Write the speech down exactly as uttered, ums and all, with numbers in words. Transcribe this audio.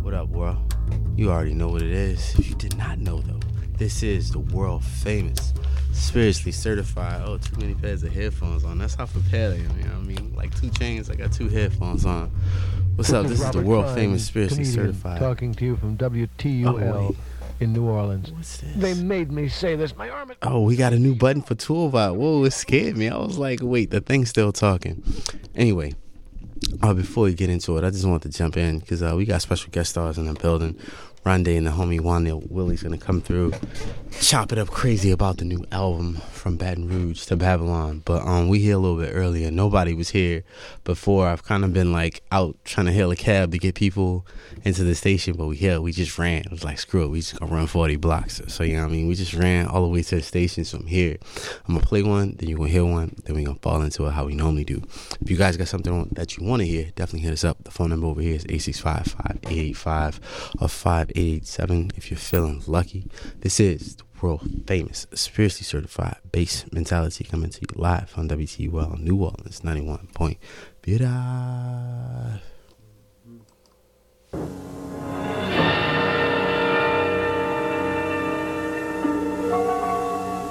What up, world? You already know what it is. If you did not know, though, this is the world famous, spiritually certified. Oh, too many pairs of headphones on. That's how prepared I am. You know what I mean? Like two chains, I got two headphones on. What's this up? Is this Robert is the world Klein, famous, spiritually comedian, certified. Talking to you from W T U L oh, in New Orleans. What's this? They made me say this. My arm is... Oh, we got a new button for Toolbot. Whoa, it scared me. I was like, wait, the thing's still talking. Anyway. Uh, before we get into it, I just want to jump in because uh, we got special guest stars in the building. Rondé and the homie Wanda Willie's going to come through, chop it up crazy about the new album From Baton Rouge to Babylon. But um, we here a little bit earlier. Nobody was here before. I've kind of been like out trying to hail a cab to get people into the station, but we here. We just ran. It was like, screw it. We just going to run forty blocks. So, you know what I mean? We just ran all the way to the station. So I'm here. I'm going to play one, then you're going to hear one, then we're going to fall into it how we normally do. If you guys got something that you want to hear, definitely hit us up. The phone number over here is eight six five, five eight eight five or five eight eight seven if you're feeling lucky. This is the world famous, spiritually certified bass mentality coming to you live on W T U L New Orleans ninety-one point five.